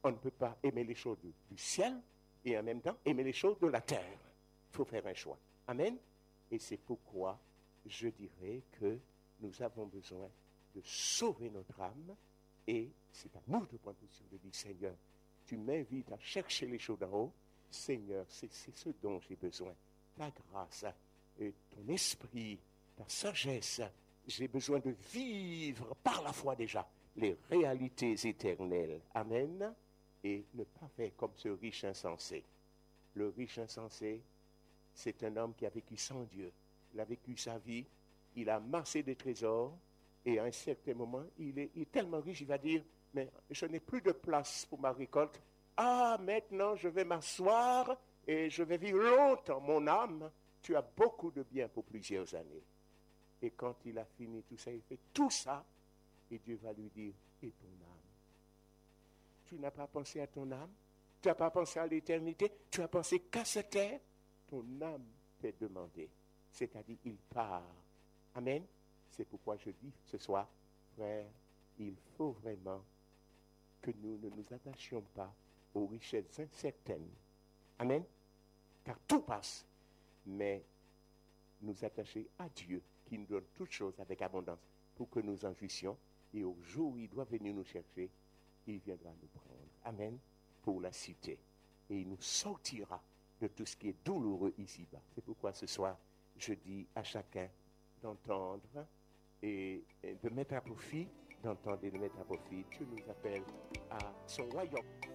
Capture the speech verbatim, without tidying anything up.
on ne peut pas aimer les choses du ciel et en même temps aimer les choses de la terre. Il faut faire un choix. Amen. Et c'est pourquoi je dirais que nous avons besoin de sauver notre âme et c'est à nous de prendre position de dire, Seigneur, tu m'invites à chercher les choses d'en haut. Seigneur, c'est, c'est ce dont j'ai besoin. Ta grâce, et ton esprit, ta sagesse. J'ai besoin de vivre par la foi déjà les réalités éternelles. Amen. Et ne pas faire comme ce riche insensé. Le riche insensé, c'est un homme qui a vécu sans Dieu. Il a vécu sa vie, il a amassé des trésors, et à un certain moment, il est, il est tellement riche, il va dire, mais je n'ai plus de place pour ma récolte. Ah, maintenant, je vais m'asseoir et je vais vivre longtemps. Mon âme, tu as beaucoup de bien pour plusieurs années. Et quand il a fini tout ça, il fait tout ça, et Dieu va lui dire, et ton âme? Tu n'as pas pensé à ton âme? Tu n'as pas pensé à l'éternité? Tu as pensé qu'à cette terre? Ton âme t'est demandée. C'est-à-dire, il part. Amen. C'est pourquoi je dis ce soir, frère, il faut vraiment que nous ne nous attachions pas aux richesses incertaines. Amen. Car tout passe. Mais nous attacher à Dieu qui nous donne toutes choses avec abondance pour que nous en jouissions. Et au jour où il doit venir nous chercher, il viendra nous prendre. Amen. Pour la cité. Et il nous sortira de tout ce qui est douloureux ici-bas. C'est pourquoi ce soir, je dis à chacun d'entendre et de mettre à profit, d'entendre et de mettre à profit. Dieu nous appelle à son royaume.